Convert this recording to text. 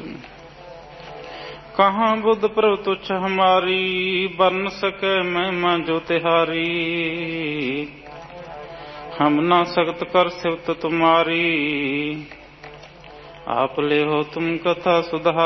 कहाँ बुद्ध प्रभु तुच्छ हमारी, बन सके महिमा जो तिहारी। हम ना सख्त कर सिवत तुम्हारी, आप ले हो तुम कथा सुधारी।